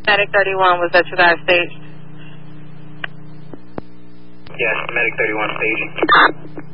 Medic 31, was that you guys staged? Yes, Medic 31 staging.